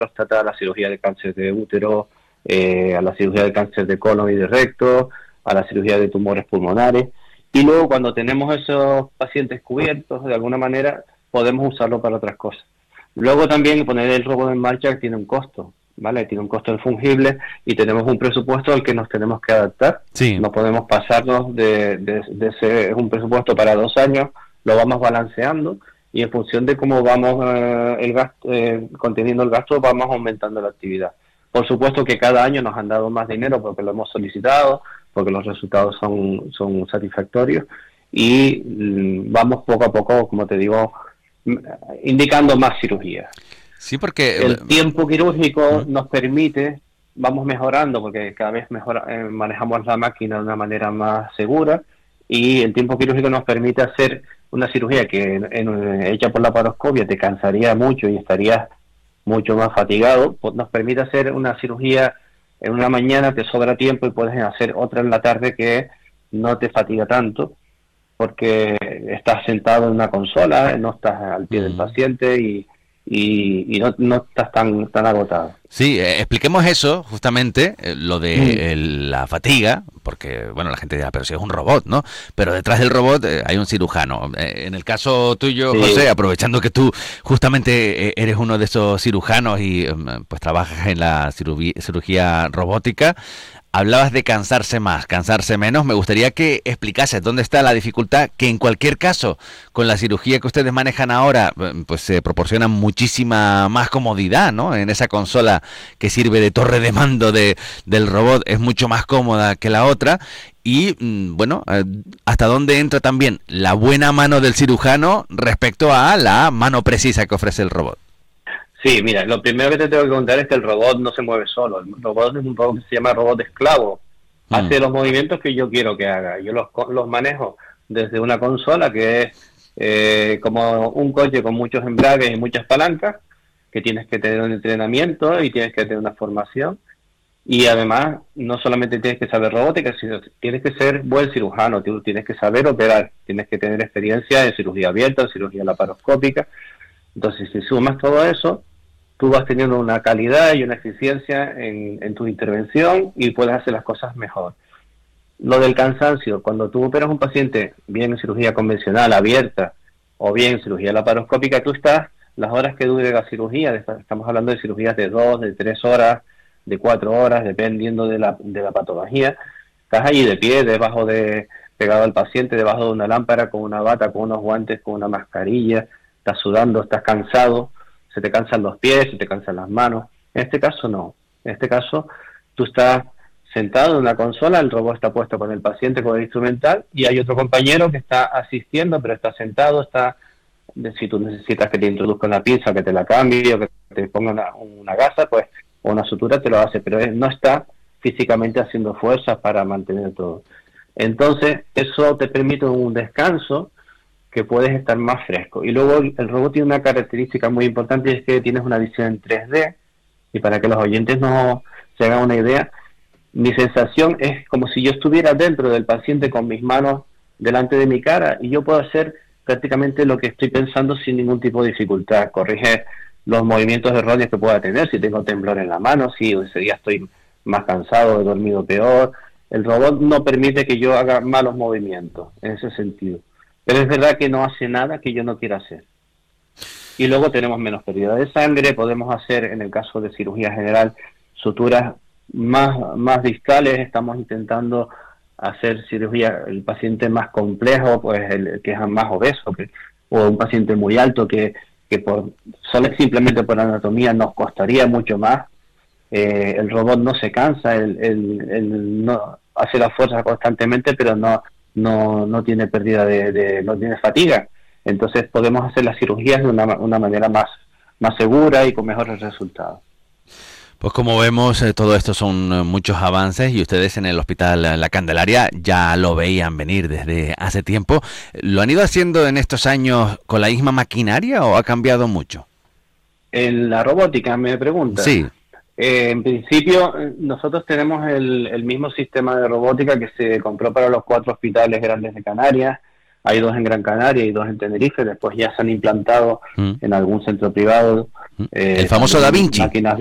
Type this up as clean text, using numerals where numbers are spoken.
próstata, a la cirugía de cáncer de útero, a la cirugía de cáncer de colon y de recto, a la cirugía de tumores pulmonares. Y luego cuando tenemos esos pacientes cubiertos, de alguna manera, podemos usarlo para otras cosas. Luego también poner el robot en marcha tiene un costo, ¿vale? Tiene un costo fungible y tenemos un presupuesto al que nos tenemos que adaptar. Sí. No podemos pasarnos de ese, un presupuesto para 2 años, lo vamos balanceando y en función de cómo vamos el gasto, conteniendo el gasto, vamos aumentando la actividad. Por supuesto que cada año nos han dado más dinero porque lo hemos solicitado, porque los resultados son satisfactorios y vamos poco a poco, como te digo, indicando más cirugías. Sí, porque el tiempo quirúrgico nos permite, vamos mejorando porque cada vez mejor manejamos la máquina de una manera más segura y el tiempo quirúrgico nos permite hacer una cirugía que hecha por laparoscopia te cansaría mucho y estarías mucho más fatigado, pues nos permite hacer una cirugía en una mañana, te sobra tiempo y puedes hacer otra en la tarde que no te fatiga tanto porque estás sentado en una consola, no estás al pie del paciente y no estás tan agotado. Sí, expliquemos eso, justamente, lo de la fatiga, porque, bueno, la gente dirá, pero si es un robot, ¿no? Pero detrás del robot hay un cirujano. En el caso tuyo, sí. José, aprovechando que tú justamente eres uno de esos cirujanos y pues trabajas en la cirugía robótica, hablabas de cansarse más, cansarse menos. Me gustaría que explicases dónde está la dificultad, que en cualquier caso, con la cirugía que ustedes manejan ahora, pues se proporciona muchísima más comodidad, ¿no? En esa consola que sirve de torre de mando del robot, es mucho más cómoda que la otra. Y, bueno, hasta dónde entra también la buena mano del cirujano respecto a la mano precisa que ofrece el robot. Sí, mira, lo primero que te tengo que contar es que el robot no se mueve solo. El robot es un robot que se llama robot esclavo. Hace los movimientos que yo quiero que haga. Yo los manejo desde una consola que es como un coche con muchos embragues y muchas palancas, que tienes que tener un entrenamiento y tienes que tener una formación. Y además, no solamente tienes que saber robótica, sino tienes que ser buen cirujano, tú tienes que saber operar, tienes que tener experiencia en cirugía abierta, en cirugía laparoscópica. Entonces, si sumas todo eso, tú vas teniendo una calidad y una eficiencia en tu intervención y puedes hacer las cosas mejor. Lo del cansancio, cuando tú operas a un paciente, bien en cirugía convencional, abierta, o bien en cirugía laparoscópica, tú estás, las horas que dure la cirugía, estamos hablando de cirugías de 2, de 3 horas, de 4 horas, dependiendo de la patología, estás allí de pie, pegado al paciente, debajo de una lámpara, con una bata, con unos guantes, con una mascarilla, estás sudando, estás cansado, se te cansan los pies, se te cansan las manos. En este caso no. En este caso tú estás sentado en una consola, el robot está puesto con el paciente con el instrumental y hay otro compañero que está asistiendo, pero está sentado, si tú necesitas que te introduzca una pinza, que te la cambie o que te ponga una gasa, pues, o una sutura, te lo hace, pero él no está físicamente haciendo fuerzas para mantener todo. Entonces, eso te permite un descanso que puedes estar más fresco. Y luego el robot tiene una característica muy importante y es que tienes una visión en 3D, y para que los oyentes no se hagan una idea, mi sensación es como si yo estuviera dentro del paciente con mis manos delante de mi cara y yo puedo hacer prácticamente lo que estoy pensando sin ningún tipo de dificultad. Corrige los movimientos erróneos que pueda tener, si tengo temblor en la mano, si ese día estoy más cansado, he dormido peor. El robot no permite que yo haga malos movimientos en ese sentido. Pero es verdad que no hace nada que yo no quiera hacer. Y luego tenemos menos pérdida de sangre, podemos hacer, en el caso de cirugía general, suturas más distales, estamos intentando hacer cirugía, el paciente más complejo, pues el que es más obeso, o un paciente muy alto que simplemente por anatomía nos costaría mucho más. El robot no se cansa, él no hace la fuerza constantemente, pero no tiene pérdida no tiene fatiga. Entonces podemos hacer las cirugías de una manera más segura y con mejores resultados. Pues como vemos, todo esto son muchos avances y ustedes en el Hospital La Candelaria ya lo veían venir desde hace tiempo. ¿Lo han ido haciendo en estos años con la misma maquinaria o ha cambiado mucho? En la robótica, me pregunta. Sí. En principio, nosotros tenemos el mismo sistema de robótica que se compró para los 4 hospitales grandes de Canarias. hay 2 en Gran Canaria y 2 en Tenerife, después ya se han implantado en algún centro privado. El famoso Da Vinci. Máquinas